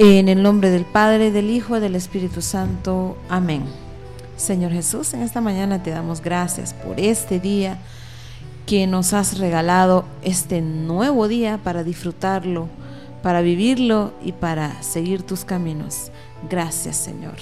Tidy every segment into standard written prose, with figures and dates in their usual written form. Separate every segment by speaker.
Speaker 1: En el nombre del Padre, del Hijo y del Espíritu Santo. Amén. Señor Jesús, en esta mañana te damos gracias por este día que nos has regalado, este nuevo día para disfrutarlo, para vivirlo y para seguir tus caminos. Gracias, Señor.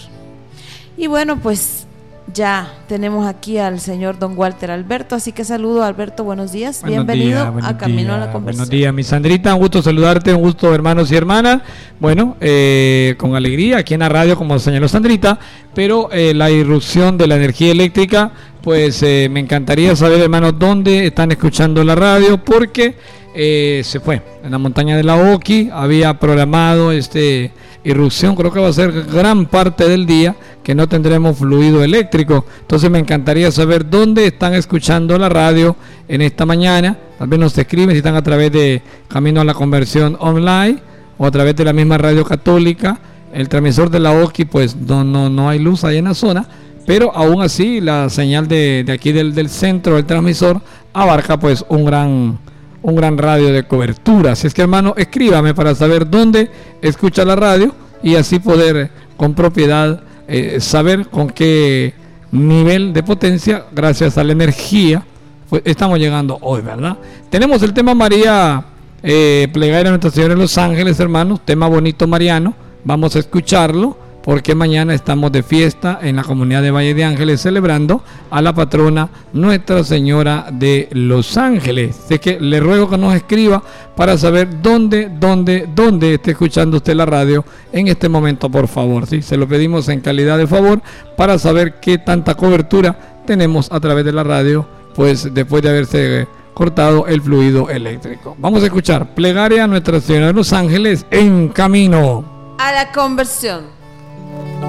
Speaker 1: Y bueno, pues ya tenemos aquí al señor don Walter Alberto, así que saludo, Alberto, buenos días, bienvenido a Camino a la Conversión.
Speaker 2: Buenos días, mi Sandrita, un gusto saludarte, un gusto, hermanos y hermanas. Bueno, con alegría aquí en la radio, como señaló Sandrita, pero la irrupción de la energía eléctrica, pues me encantaría saber, hermanos, dónde están escuchando la radio, porque se fue en la montaña de la Oki, había programado irrupción, creo que va a ser gran parte del día que no tendremos fluido eléctrico. Entonces me encantaría saber dónde están escuchando la radio en esta mañana. Tal vez nos escriben si están a través de Camino a la Conversión online o a través de la misma radio católica. El transmisor de la Oki, pues no hay luz ahí en la zona, pero aún así la señal de aquí del centro del transmisor abarca pues un gran radio de cobertura. Así es que, hermano, escríbame para saber dónde escucha la radio y así poder con propiedad saber con qué nivel de potencia, gracias a la energía, pues estamos llegando hoy, ¿verdad? Tenemos el tema María, plegaria a Nuestra Señora de los Ángeles, hermanos, tema bonito mariano. Vamos a escucharlo porque mañana estamos de fiesta en la comunidad de Valle de Ángeles celebrando a la patrona Nuestra Señora de los Ángeles. Así que le ruego que nos escriba para saber dónde está escuchando usted la radio en este momento, por favor. ¿Sí? Se lo pedimos en calidad de favor para saber qué tanta cobertura tenemos a través de la radio, pues después de haberse cortado el fluido eléctrico. Vamos a escuchar plegaria a Nuestra Señora de los Ángeles en Camino
Speaker 1: a la Conversión.